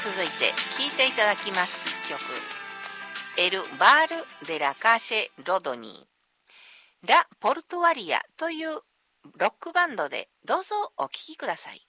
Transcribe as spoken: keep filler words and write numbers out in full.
続いて聴いていただきます一曲、エル・バール・デラ・カーシェ・ロドニー、ラ・ポルトワリアというロックバンドで、どうぞお聴きください。